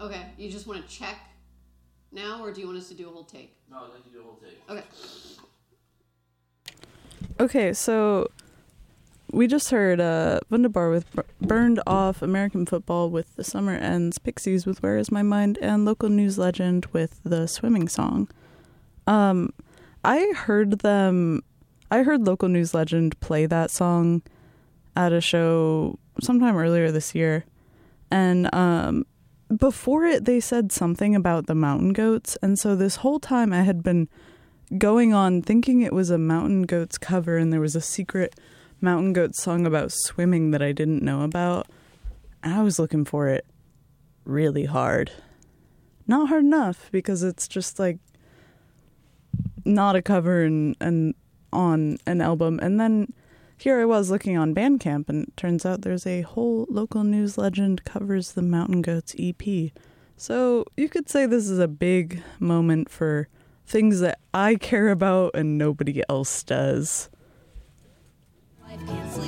Okay, you just want to check now, or do you want us to do a whole take? No, I'd like to do a whole take. Okay. Okay, so we just heard Wunderbar with Burned Off, American Football with The Summer Ends, Pixies with Where Is My Mind, and Local News Legend with The Swimming Song. I heard Local News Legend play that song at a show sometime earlier this year. And before it, they said something about the Mountain Goats. And so this whole time I had been going on thinking it was a Mountain Goats cover, and there was a secret Mountain Goats song about swimming that I didn't know about. And I was looking for it really hard. Not hard enough, because it's just like not a cover and on an album. And then here I was looking on Bandcamp, and it turns out there's a whole Local News Legend covers the Mountain Goats EP. So you could say this is a big moment for things that I care about and nobody else does.